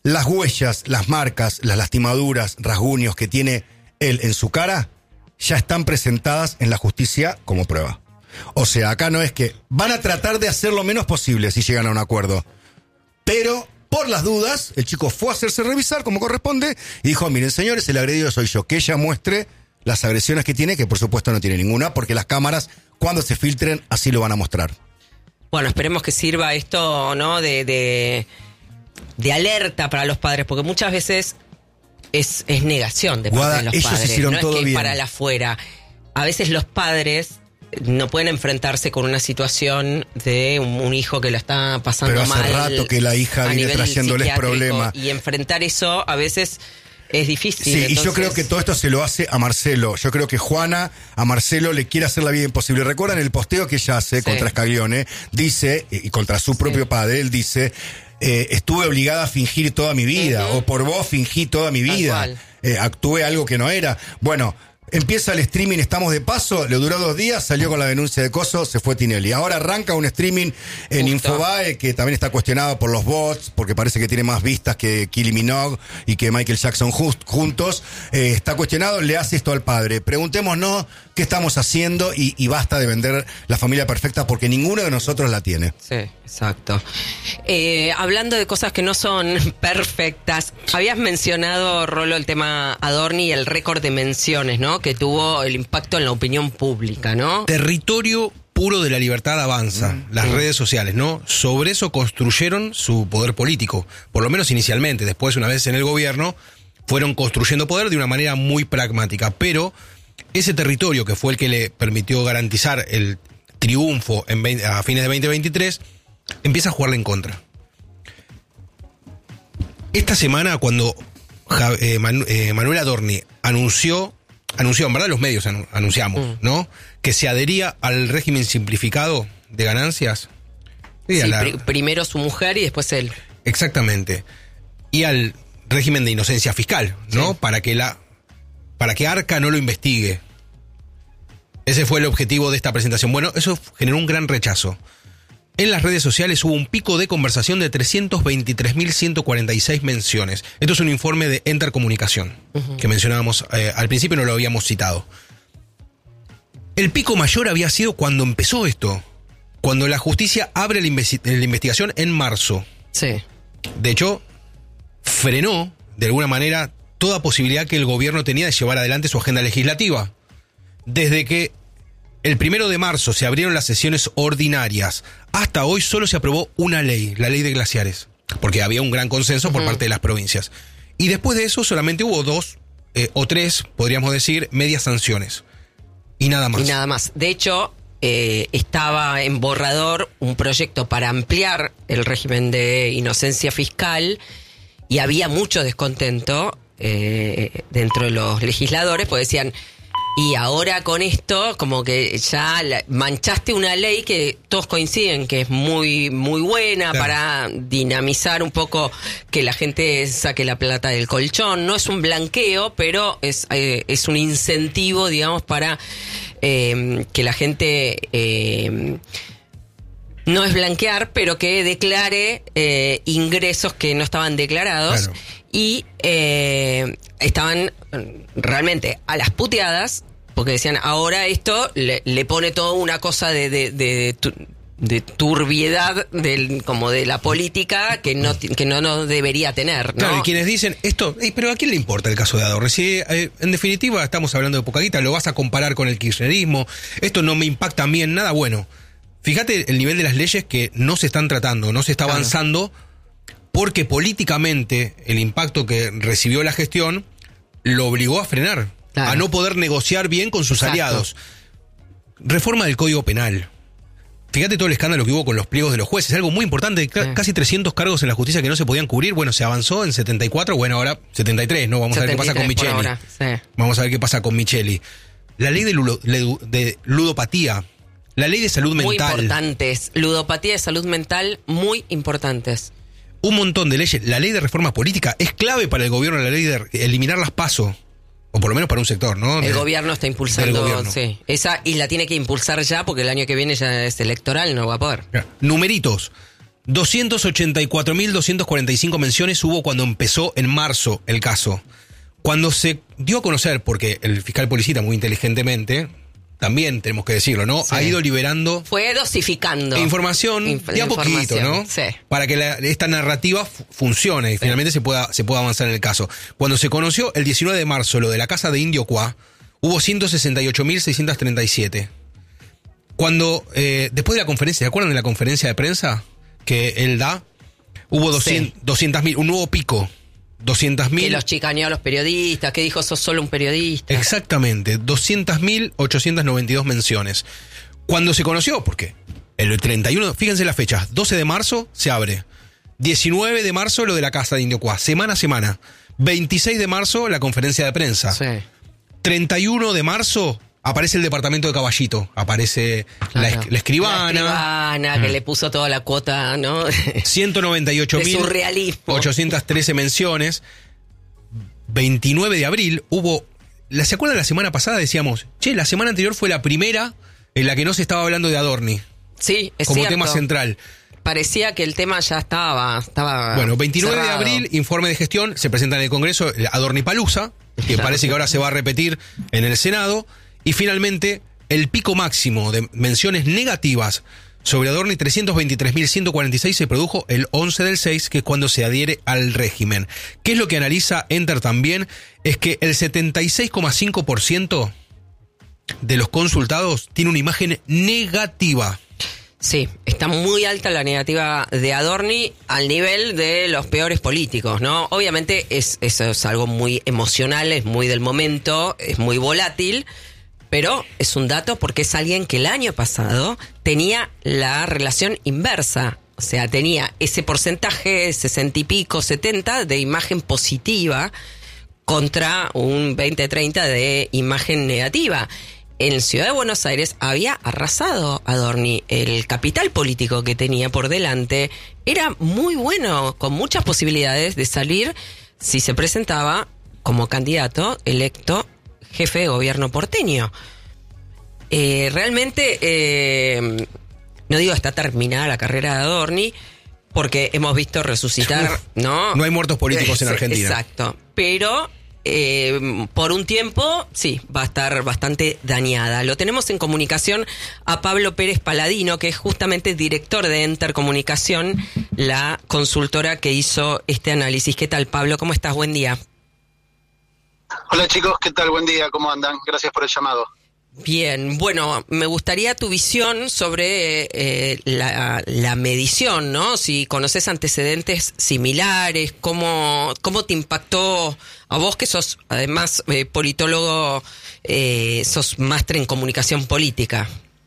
[SPEAKER 4] las huellas, las marcas, las lastimaduras, rasguños que tiene él en su cara ya están presentadas en la justicia como prueba. O sea, acá no es que van a tratar de hacer lo menos posible si llegan a un acuerdo. Pero, por las dudas, el chico fue a hacerse revisar como corresponde y dijo, miren señores, el agredido soy yo. Que ella muestre las agresiones que tiene, que por supuesto no tiene ninguna, porque las cámaras, cuando se filtren, así lo van a mostrar.
[SPEAKER 1] Bueno, esperemos que sirva esto, ¿no? De alerta para los padres, porque muchas veces es negación de parte de los
[SPEAKER 4] ellos
[SPEAKER 1] padres.
[SPEAKER 4] hicieron
[SPEAKER 1] no
[SPEAKER 4] todo
[SPEAKER 1] es que
[SPEAKER 4] bien.
[SPEAKER 1] para la afuera. A veces los padres no pueden enfrentarse con una situación de un hijo que la está pasando
[SPEAKER 4] Pero
[SPEAKER 1] mal.
[SPEAKER 4] hace rato que la hija viene trayéndoles problemas.
[SPEAKER 1] Y enfrentar eso a veces es difícil.
[SPEAKER 4] Sí, entonces... y yo creo que todo esto se lo hace a Marcelo. Yo creo que Juana a Marcelo le quiere hacer la vida imposible. ¿Recuerdan el posteo que ella hace contra Scaglione? Dice, y contra su propio padre, él dice, estuve obligada a fingir toda mi vida, o por vos fingí toda mi vida. Actué algo que no era. Bueno... Empieza el streaming, estamos de paso, le duró 2 días, salió con la denuncia de Coso, se fue Tinelli. Ahora arranca un streaming en Infobae que también está cuestionado por los bots, porque parece que tiene más vistas que Kylie Minogue y que Michael Jackson juntos. Está cuestionado, le hace esto al padre. Preguntémonos qué estamos haciendo y basta de vender la familia perfecta porque ninguno de nosotros la tiene.
[SPEAKER 1] Sí, exacto. Hablando de cosas que no son perfectas, habías mencionado, Rolo, el tema Adorni y el récord de menciones, ¿no? Que tuvo el impacto en la opinión pública, ¿no?
[SPEAKER 5] Territorio puro de la libertad avanza, las redes sociales, ¿no? Sobre eso construyeron su poder político, por lo menos inicialmente. Después, una vez en el gobierno, fueron construyendo poder de una manera muy pragmática. Pero ese territorio, que fue el que le permitió garantizar el triunfo a fines de 2023, empieza a jugarle en contra. Esta semana, cuando Manuel Adorni anunció, en verdad los medios anunciamos, ¿no? Que se adhería al régimen simplificado de ganancias.
[SPEAKER 1] Sí, primero su mujer y después él.
[SPEAKER 5] Exactamente. Y al régimen de inocencia fiscal, ¿no? Sí. Para que Arca no lo investigue. Ese fue el objetivo de esta presentación. Bueno, eso generó un gran rechazo. En las redes sociales hubo un pico de conversación de 323.146 menciones. Esto es un informe de Enter Comunicación, que mencionábamos al principio y no lo habíamos citado. El pico mayor había sido cuando empezó esto, cuando la justicia abre la investigación en marzo.
[SPEAKER 1] Sí.
[SPEAKER 5] De hecho, frenó, de alguna manera, toda posibilidad que el gobierno tenía de llevar adelante su agenda legislativa. Desde que el 1 de marzo se abrieron las sesiones ordinarias. Hasta hoy solo se aprobó una ley, la ley de glaciares, porque había un gran consenso por parte de las provincias. Y después de eso solamente hubo 2 o 3, podríamos decir, medias sanciones. Y nada más.
[SPEAKER 1] De hecho, estaba en borrador un proyecto para ampliar el régimen de inocencia fiscal y había mucho descontento dentro de los legisladores, porque decían... Y ahora con esto, como que ya manchaste una ley que todos coinciden que es muy, muy buena, claro, para dinamizar un poco que la gente saque la plata del colchón. No es un blanqueo, pero es un incentivo, digamos, para que la gente... no es blanquear, pero que declare ingresos que no estaban declarados. Claro. Y estaban realmente a las puteadas, porque decían, ahora esto le pone toda una cosa de turbiedad como de la política que no debería tener, ¿no?
[SPEAKER 5] Claro, y quienes dicen esto, pero ¿a quién le importa el caso de Adorni? Si en definitiva estamos hablando de poca guita, lo vas a comparar con el kirchnerismo, esto no me impacta a mí en nada. Bueno, fíjate el nivel de las leyes que no se están tratando, no se está avanzando, porque políticamente el impacto que recibió la gestión lo obligó a frenar, a no poder negociar bien con sus aliados. Reforma del Código Penal. Fíjate todo el escándalo que hubo con los pliegos de los jueces, algo muy importante, casi 300 cargos en la justicia que no se podían cubrir. Bueno, se avanzó en 74, bueno, ahora 73, ¿no? Vamos a ver qué pasa con Micheli. Vamos a ver qué pasa con Micheli. La ley de ludopatía, la ley de salud mental.
[SPEAKER 1] Muy importantes, ludopatía y salud mental, muy importantes.
[SPEAKER 5] Un montón de leyes. La ley de reforma política es clave para el gobierno, la ley de eliminar las PASO. O por lo menos para un sector, ¿no?
[SPEAKER 1] El gobierno está impulsando, sí. Esa, y la tiene que impulsar ya, porque el año que viene ya es electoral, no va a poder.
[SPEAKER 5] Numeritos. 284.245 menciones hubo cuando empezó en marzo el caso. Cuando se dio a conocer, porque el fiscal Policita muy inteligentemente, también tenemos que decirlo, ¿no?
[SPEAKER 1] Sí.
[SPEAKER 5] Ha ido liberando...
[SPEAKER 1] Fue dosificando.
[SPEAKER 5] Información de a poquito, ¿no?
[SPEAKER 1] Sí.
[SPEAKER 5] Para que esta narrativa funcione y finalmente se pueda avanzar en el caso. Cuando se conoció el 19 de marzo lo de la casa de Indio Cuá, hubo 168.637. Cuando, después de la conferencia, ¿se acuerdan de la conferencia de prensa que él da? Hubo 200.000, un nuevo pico. 200.000.
[SPEAKER 1] Que los chicaneó a los periodistas, que dijo sos solo un periodista.
[SPEAKER 5] Exactamente, 200.892 menciones. Cuando se conoció, porque el 31, fíjense las fechas, 12 de marzo se abre, 19 de marzo lo de la casa de Indio Cuá, semana a semana, 26 de marzo la conferencia de prensa,
[SPEAKER 1] Sí.
[SPEAKER 5] 31 de marzo aparece el departamento de Caballito, aparece la escribana.
[SPEAKER 1] Que le puso toda la cuota, ¿no?
[SPEAKER 5] 198.813 menciones. 29 de abril hubo... ¿Se acuerdan la semana pasada? Decíamos, la semana anterior fue la primera en la que no se estaba hablando de Adorni.
[SPEAKER 1] Sí, es
[SPEAKER 5] como
[SPEAKER 1] cierto.
[SPEAKER 5] tema central.
[SPEAKER 1] Parecía que el tema ya estaba
[SPEAKER 5] Bueno, 29
[SPEAKER 1] cerrado.
[SPEAKER 5] de abril, informe de gestión, se presenta en el Congreso Adornipalusa, que parece que ahora se va a repetir en el Senado. Y finalmente, el pico máximo de menciones negativas sobre Adorni, 323.146, se produjo el 11 del 6, que es cuando se adhiere al régimen. ¿Qué es lo que analiza Enter también? Es que el 76,5% de los consultados tiene una imagen negativa.
[SPEAKER 1] Sí, está muy alta la negativa de Adorni al nivel de los peores políticos, ¿no? Obviamente eso es algo muy emocional, es muy del momento, es muy volátil, pero es un dato porque es alguien que el año pasado tenía la relación inversa. O sea, tenía ese porcentaje, 60 y pico, 70 de imagen positiva contra un 20-30 de imagen negativa. En Ciudad de Buenos Aires había arrasado Adorni. El capital político que tenía por delante era muy bueno, con muchas posibilidades de salir si se presentaba como candidato electo jefe de gobierno porteño. Realmente, no digo está terminada la carrera de Adorni, porque hemos visto resucitar, ¿no?
[SPEAKER 5] No hay muertos políticos en Argentina.
[SPEAKER 1] Exacto, pero por un tiempo, sí, va a estar bastante dañada. Lo tenemos en comunicación a Pablo Pérez Paladino, que es justamente director de Enter Comunicación, la consultora que hizo este análisis. ¿Qué tal, Pablo? ¿Cómo estás? Buen día.
[SPEAKER 9] Hola chicos, ¿qué tal? Buen día, ¿cómo andan? Gracias por el llamado.
[SPEAKER 1] Bien, bueno, me gustaría tu visión sobre la medición, ¿no? Si conoces antecedentes similares, ¿cómo te impactó a vos que sos, además, politólogo, sos máster en comunicación política?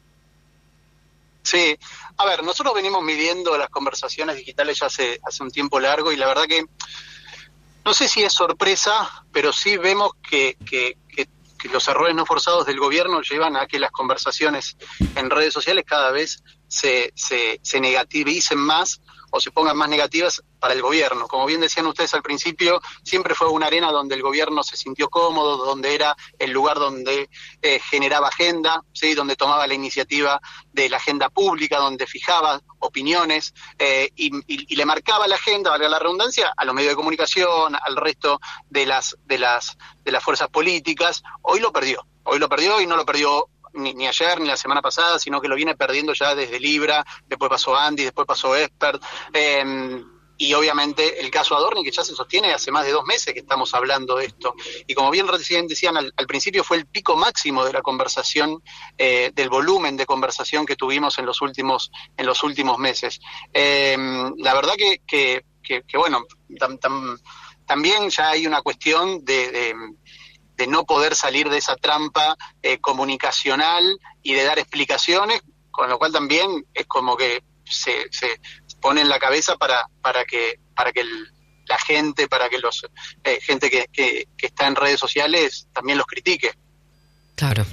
[SPEAKER 9] Sí, a ver, nosotros venimos midiendo las conversaciones digitales ya hace un tiempo largo y la verdad que no sé si es sorpresa, pero sí vemos que los errores no forzados del gobierno llevan a que las conversaciones en redes sociales cada vez se negativicen más o se pongan más negativas para el gobierno. Como bien decían ustedes al principio, siempre fue una arena donde el gobierno se sintió cómodo, donde era el lugar donde generaba agenda, ¿sí? Donde tomaba la iniciativa de la agenda pública, donde fijaba opiniones y le marcaba la agenda, valga la redundancia, a los medios de comunicación, al resto de las fuerzas políticas. Hoy lo perdió y no lo perdió ni ayer ni la semana pasada, sino que lo viene perdiendo ya desde Libra, después pasó Andy, después pasó Expert, y obviamente el caso Adorni, que ya se sostiene hace más de 2 meses que estamos hablando de esto. Y como bien recién decían, al principio fue el pico máximo de la conversación, del volumen de conversación que tuvimos en los últimos meses. La verdad que bueno, también ya hay una cuestión de no poder salir de esa trampa comunicacional y de dar explicaciones, con lo cual también es como que se pone en la cabeza para que la gente, para que los gente que está en redes sociales también los critique.
[SPEAKER 1] Claro.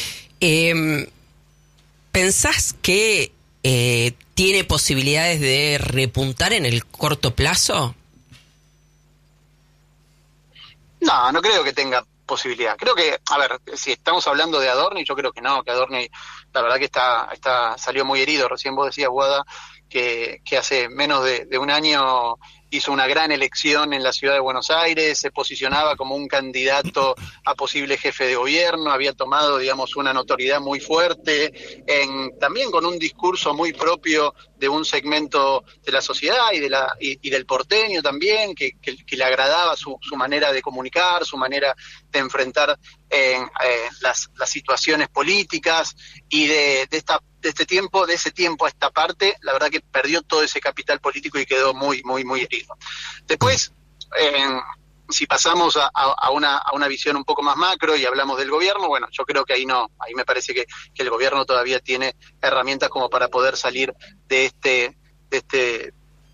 [SPEAKER 1] ¿Pensás que tiene posibilidades de repuntar en el corto plazo?
[SPEAKER 9] No creo que tenga posibilidad. Creo que, a ver, si estamos hablando de Adorni, yo creo que no, que Adorni, la verdad que salió muy herido. Recién vos decías, Guada, que hace menos de un año hizo una gran elección en la ciudad de Buenos Aires, se posicionaba como un candidato a posible jefe de gobierno, había tomado, digamos, una notoriedad muy fuerte, también con un discurso muy propio de un segmento de la sociedad y del porteño también, que le agradaba su manera de comunicar, su manera de enfrentar las situaciones políticas, y de ese tiempo a esta parte, la verdad que perdió todo ese capital político y quedó muy, muy, muy herido. Después, si pasamos a una visión un poco más macro y hablamos del gobierno, bueno, yo creo que ahí me parece que el gobierno todavía tiene herramientas como para poder salir de este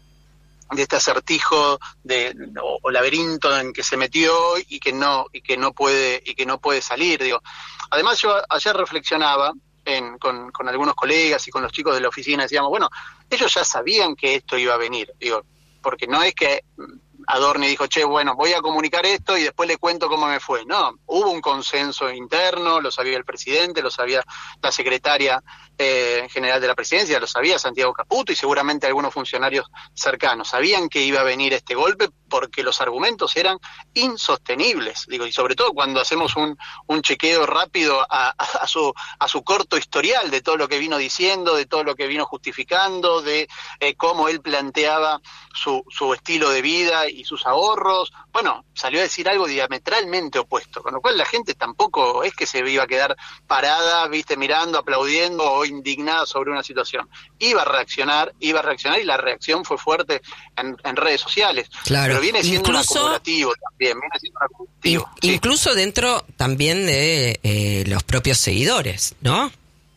[SPEAKER 9] acertijo o laberinto en que se metió y que no puede salir, digo. Además, yo ayer reflexionaba con algunos colegas y con los chicos de la oficina, decíamos, bueno, ellos ya sabían que esto iba a venir, digo, porque no es que Adorni dijo, che, bueno, voy a comunicar esto y después le cuento cómo me fue. No, hubo un consenso interno, lo sabía el presidente, lo sabía la secretaria general de la presidencia, lo sabía Santiago Caputo y seguramente algunos funcionarios cercanos. Sabían que iba a venir este golpe porque los argumentos eran insostenibles, digo, y sobre todo cuando hacemos un chequeo rápido a su corto historial de todo lo que vino diciendo, de todo lo que vino justificando, de cómo él planteaba su estilo de vida y sus ahorros. Bueno, salió a decir algo diametralmente opuesto, con lo cual la gente tampoco es que se iba a quedar parada, viste, mirando, aplaudiendo o indignada sobre una situación. Iba a reaccionar y la reacción fue fuerte en redes sociales.
[SPEAKER 1] Claro.
[SPEAKER 9] Pero viene siendo un acumulativo también, sí.
[SPEAKER 1] Incluso dentro también de los propios seguidores, ¿no?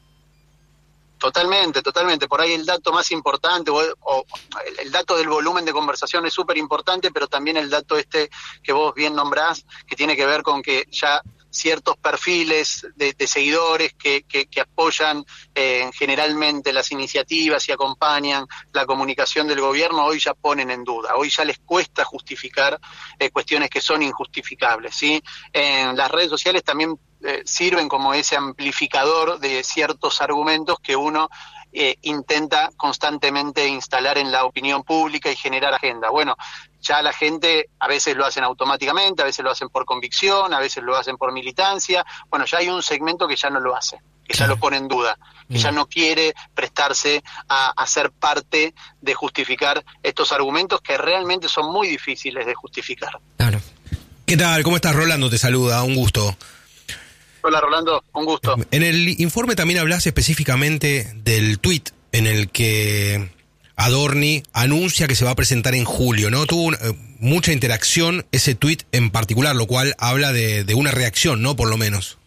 [SPEAKER 9] Totalmente. Por ahí el dato más importante, o el dato del volumen de conversación es súper importante, pero también el dato que vos bien nombrás, que tiene que ver con que ya ciertos perfiles de seguidores que apoyan generalmente las iniciativas y acompañan la comunicación del gobierno, hoy ya ponen en duda, hoy ya les cuesta justificar cuestiones que son injustificables, ¿sí? En las redes sociales también sirven como ese amplificador de ciertos argumentos que uno intenta constantemente instalar en la opinión pública y generar agenda. Bueno, ya la gente a veces lo hacen automáticamente, a veces lo hacen por convicción, a veces lo hacen por militancia. Bueno, ya hay un segmento que ya no lo hace, que ya lo pone en duda, que ya no quiere prestarse a ser parte de justificar estos argumentos que realmente son muy difíciles de justificar.
[SPEAKER 1] Claro.
[SPEAKER 5] ¿Qué tal? ¿Cómo estás? Rolando te saluda, un gusto.
[SPEAKER 9] Hola Rolando, un gusto.
[SPEAKER 5] En el informe también hablas específicamente del tuit en el que Adorni anuncia que se va a presentar en julio, ¿no? Tuvo mucha interacción ese tuit en particular, lo cual habla de una reacción, ¿no? Por lo menos.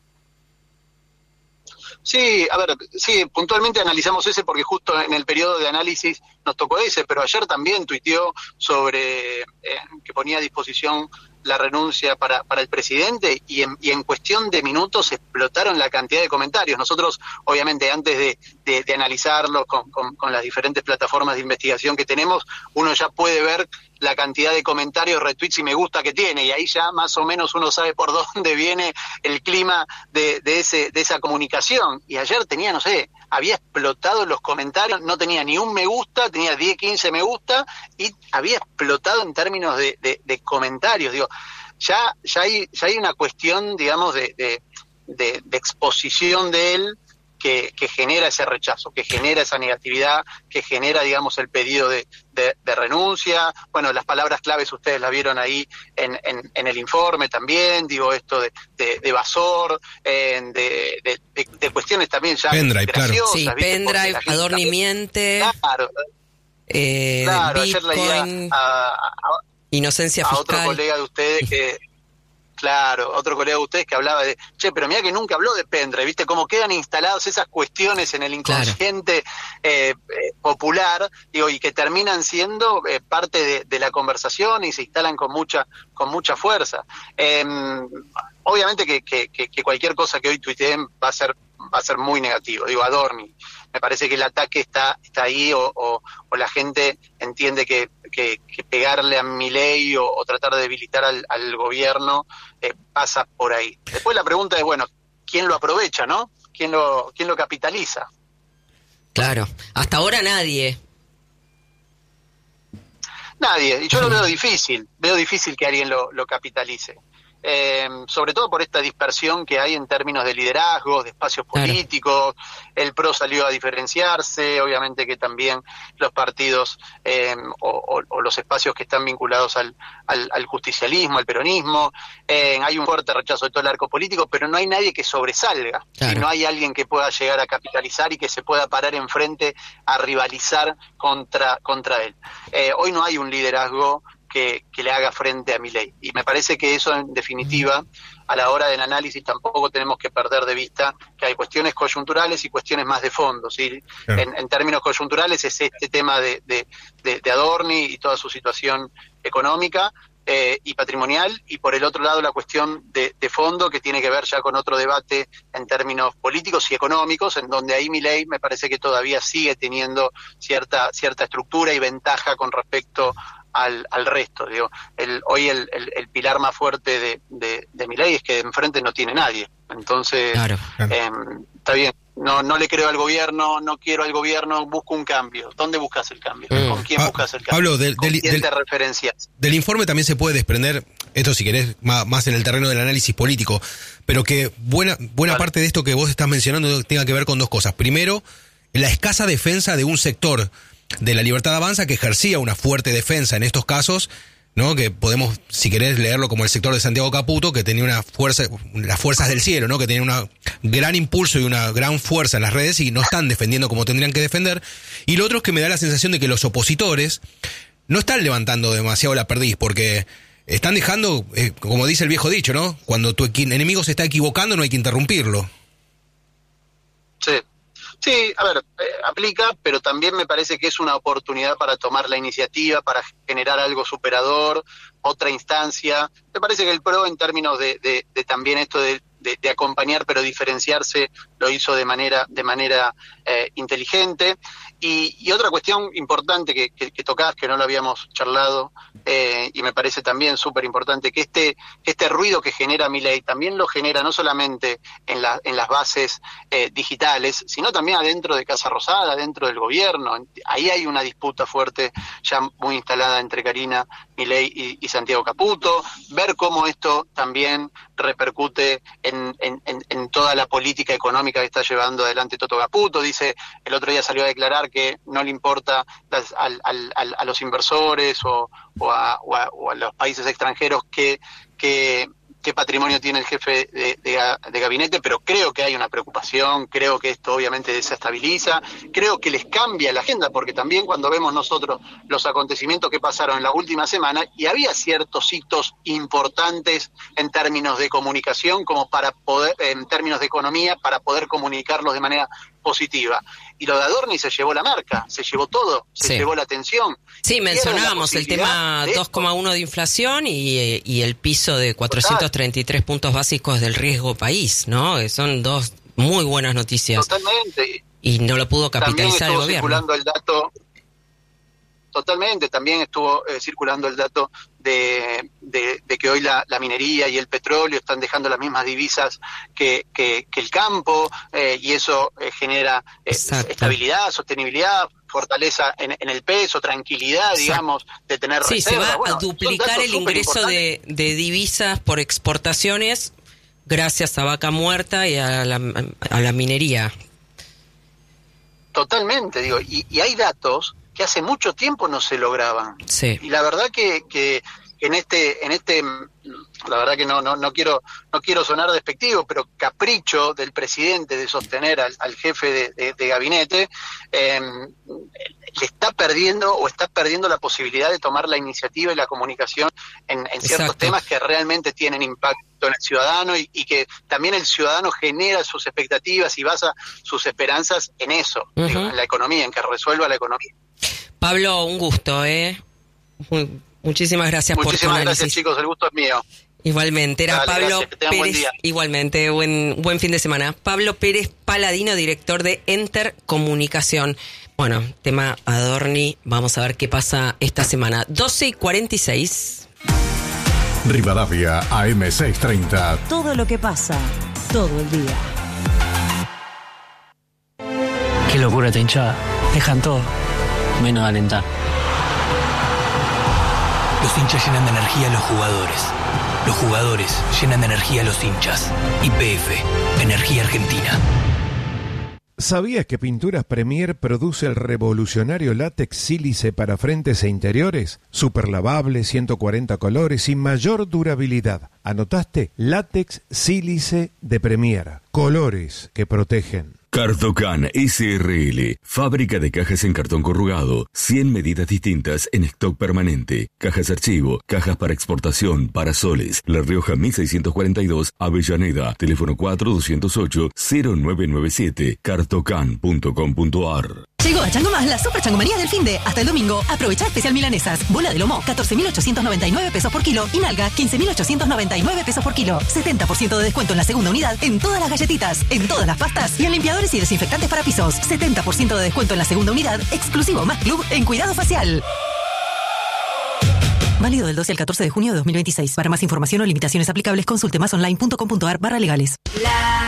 [SPEAKER 9] Sí, a ver, sí, puntualmente analizamos ese porque justo en el periodo de análisis nos tocó ese, pero ayer también tuiteó sobre que ponía a disposición la renuncia para el presidente y en cuestión de minutos explotaron la cantidad de comentarios. Nosotros, obviamente, antes de analizarlo con las diferentes plataformas de investigación que tenemos, uno ya puede ver la cantidad de comentarios, retweets y me gusta que tiene, y ahí ya más o menos uno sabe por dónde viene el clima de esa comunicación. Y ayer tenía, no sé, había explotado los comentarios, no tenía ni un me gusta, tenía 10, 15 me gusta, y había explotado en términos de comentarios. Digo, ya hay una cuestión, digamos, de exposición de él que genera ese rechazo, que genera esa negatividad, que genera, digamos, el pedido de renuncia. Bueno, las palabras claves ustedes las vieron ahí en el informe también, digo, esto de evasor, de cuestiones también ya
[SPEAKER 5] pendrive,
[SPEAKER 9] graciosas.
[SPEAKER 1] Claro. Sí, pendrive, Adorni miente,
[SPEAKER 9] claro, ayer leía
[SPEAKER 1] Bitcoin, inocencia
[SPEAKER 9] a
[SPEAKER 1] fiscal.
[SPEAKER 9] otro colega de ustedes que hablaba de, che, pero mira que nunca habló de pendrive, ¿viste? Cómo quedan instaladas esas cuestiones en el inconsciente popular, digo, y que terminan siendo parte de la conversación y se instalan con mucha fuerza. Obviamente que cualquier cosa que hoy tuiteen va a ser muy negativo, digo, Adorni. Me parece que el ataque está ahí o la gente entiende que pegarle a Milei o tratar de debilitar al gobierno pasa por ahí. Después la pregunta es, bueno, ¿quién lo aprovecha, no? ¿Quién lo capitaliza?
[SPEAKER 1] Claro, hasta ahora nadie.
[SPEAKER 9] Nadie, y yo lo veo difícil que alguien lo capitalice. Sobre todo por esta dispersión que hay en términos de liderazgos, de espacios políticos. El PRO salió a diferenciarse, obviamente que también los partidos o los espacios que están vinculados al justicialismo, al peronismo. Hay un fuerte rechazo de todo el arco político, pero no hay nadie que sobresalga. ¿Sí? No hay alguien que pueda llegar a capitalizar y que se pueda parar enfrente a rivalizar contra él. Hoy no hay un liderazgo que le haga frente a Milei. Y me parece que eso, en definitiva, a la hora del análisis tampoco tenemos que perder de vista que hay cuestiones coyunturales y cuestiones más de fondo, ¿sí? En términos coyunturales es este tema de Adorni y toda su situación económica y patrimonial, y por el otro lado la cuestión de fondo que tiene que ver ya con otro debate en términos políticos y económicos, en donde ahí Milei me parece que todavía sigue teniendo cierta estructura y ventaja con respecto al resto. Digo, hoy el pilar más fuerte de Milei es que enfrente no tiene nadie. Entonces, está bien. No le creo al gobierno, no quiero al gobierno, busco un cambio. ¿Dónde buscas el cambio? ¿Con quién buscas el cambio?
[SPEAKER 5] Pablo,
[SPEAKER 9] ¿Con quién te referencias?
[SPEAKER 5] Del informe también se puede desprender, esto si querés, más en el terreno del análisis político, pero que buena parte de esto que vos estás mencionando tenga que ver con dos cosas. Primero, la escasa defensa de un sector de la Libertad Avanza que ejercía una fuerte defensa en estos casos, ¿no? Que podemos, si querés, leerlo como el sector de Santiago Caputo, que tenía una fuerza, las fuerzas del cielo, ¿no? Que tenía un gran impulso y una gran fuerza en las redes y no están defendiendo como tendrían que defender. Y lo otro es que me da la sensación de que los opositores no están levantando demasiado la perdiz, porque están dejando, como dice el viejo dicho, ¿no? Cuando tu enemigo se está equivocando no hay que interrumpirlo.
[SPEAKER 9] Sí, a ver, aplica, pero también me parece que es una oportunidad para tomar la iniciativa, para generar algo superador, otra instancia. Me parece que el PRO, en términos de también esto de acompañar pero diferenciarse, lo hizo de manera inteligente. Y otra cuestión importante que tocás, que no lo habíamos charlado, y me parece también súper importante, que este ruido que genera Milei también lo genera no solamente en las bases digitales, sino también adentro de Casa Rosada, dentro del gobierno. Ahí hay una disputa fuerte ya muy instalada entre Karina Milei y Santiago Caputo. Ver cómo esto también repercute en toda la política económica que está llevando adelante Toto Caputo. Dice, el otro día salió a declarar que no le importa a los inversores o a los países extranjeros qué patrimonio tiene el jefe de gabinete, pero creo que hay una preocupación, creo que esto obviamente desestabiliza, creo que les cambia la agenda, porque también cuando vemos nosotros los acontecimientos que pasaron en la última semana, y había ciertos hitos importantes en términos de comunicación, como para poder, en términos de economía, para poder comunicarlos de manera positiva. Y lo de Adorni se llevó la marca, se llevó todo, se llevó la atención.
[SPEAKER 1] Sí, mencionábamos el tema 2,1 de inflación y el piso de 433 puntos básicos del riesgo país, ¿no? Son dos muy buenas noticias.
[SPEAKER 9] Totalmente.
[SPEAKER 1] Y no lo pudo capitalizar el gobierno.
[SPEAKER 9] Circulando el dato. Totalmente, también estuvo circulando el dato de que hoy la minería y el petróleo están dejando las mismas divisas que el campo, y eso genera estabilidad, sostenibilidad, fortaleza en el peso, tranquilidad, digamos, de tener reservas.
[SPEAKER 1] Sí, se va a duplicar el ingreso de divisas por exportaciones gracias a Vaca Muerta y a la minería. Totalmente, digo, y hay datos que hace mucho tiempo no se lograban. Sí. Y la verdad que en este la verdad que no quiero sonar despectivo, pero capricho del presidente de sostener al jefe de gabinete, le está perdiendo la posibilidad de tomar la iniciativa y la comunicación en ciertos temas que realmente tienen impacto en el ciudadano y que también el ciudadano genera sus expectativas y basa sus esperanzas en eso, digo, en la economía, en que resuelva la economía. Pablo, un gusto, muchísimas gracias por tu análisis.
[SPEAKER 9] Muchísimas gracias, chicos, el gusto es mío.
[SPEAKER 1] Igualmente, era
[SPEAKER 9] Dale,
[SPEAKER 1] Pablo
[SPEAKER 9] gracias, que tengan
[SPEAKER 1] Pérez.
[SPEAKER 9] buen día.
[SPEAKER 1] Igualmente, buen fin de semana. Pablo Pérez Paladino, director de Enter Comunicación. Bueno, tema Adorni, vamos a ver qué pasa esta semana. 12:46.
[SPEAKER 10] Rivadavia, AM630.
[SPEAKER 11] Todo lo que pasa, todo el día.
[SPEAKER 1] Qué
[SPEAKER 11] Qué locura esta hinchada. Dejan todo, menos alentar.
[SPEAKER 12] Los hinchas llenan de energía a los jugadores. Los jugadores llenan de energía a los hinchas. YPF, Energía Argentina.
[SPEAKER 13] ¿Sabías que Pinturas Premier produce el revolucionario látex sílice para frentes e interiores? Super lavable, 140 colores y mayor durabilidad. ¿Anotaste? Látex sílice de Premier. Colores que protegen.
[SPEAKER 14] Cartocan SRL, fábrica de cajas en cartón corrugado, 100 medidas distintas en stock permanente, cajas archivo, cajas para exportación, parasoles, La Rioja 1642, Avellaneda, teléfono 4208-0997, cartocan.com.ar.
[SPEAKER 15] Llegó a Chango Más la super changomanía del finde. Hasta el domingo, aprovecha especial milanesas. Bola de lomo, 14.899 pesos por kilo. Y nalga, 15.899 pesos por kilo. 70% de descuento en la segunda unidad en todas las galletitas, en todas las pastas y en limpiadores y desinfectantes para pisos. 70% de descuento en la segunda unidad, exclusivo Más Club en cuidado facial. Válido del 12 al 14 de junio de 2026. Para más información o limitaciones aplicables, consulte másonline.com.ar/legales.